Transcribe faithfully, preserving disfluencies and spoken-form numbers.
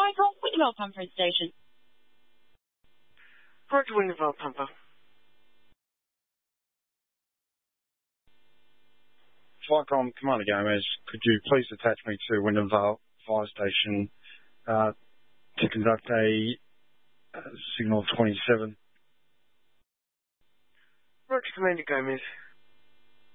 Michael, Whitneyville Pump Station. Roger, Whitneyville Pumper. Flycom Commander Gomez, could you please attach me to Whitneyville Fire Station uh, to conduct a uh, signal twenty-seven? Roger, Commander Gomez.